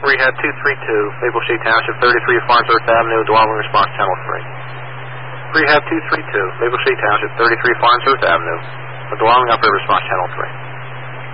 Rehab 232, Maple Shade Township, 33 Farnsworth Avenue, dwelling response channel 3. Rehab 232, Maple Shade Township, 33 Farnsworth Avenue, dwelling upper response channel 3.